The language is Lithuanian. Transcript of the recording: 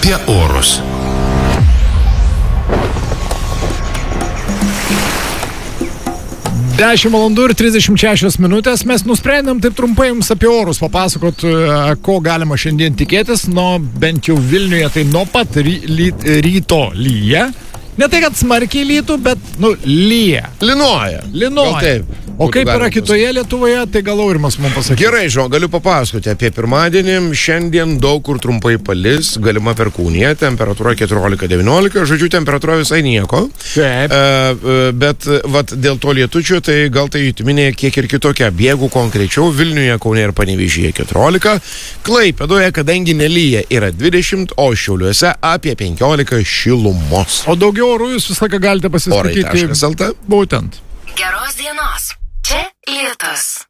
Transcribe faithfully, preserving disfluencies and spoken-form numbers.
apie orus. dešimt valandų ir trisdešimt šešios minutės. Mes nusprendėm taip trumpai jums apie orus papasakot, ko galima šiandien tikėtis. Nu, bent jau Vilniuje tai nuo pat ry, ly, ryto lyja. Ne tai, kad smarkiai lytų, bet, nu, lyja. Linuoja. Linuoja. Gal taip. O kaip yra kitoje Lietuvoje, tai gal Aurimas mums pasakys. Gerai, žinau, galiu papasakoti apie pirmadienį. Šiandien daug kur trumpai palis, galima perkūnija, temperatūra keturiolika devyniolika, žodžiu, temperatūra visai nieko. Taip. E, bet, vat, dėl to lietučio, tai gal tai jutiminė kiek ir kitokia. Jeigu konkrečiau, Vilniuje, Kaune ir Panevėžyje keturiolika, Klaipėdoje, kadangi nelyja, yra dvidešimt, o Šiauliuose apie penkiolika šilumos. O daugiau orų jūs visą laiką galite pasiskaityti. Orai taškas lt. Būtent. Geros dienos. Čia Lietus.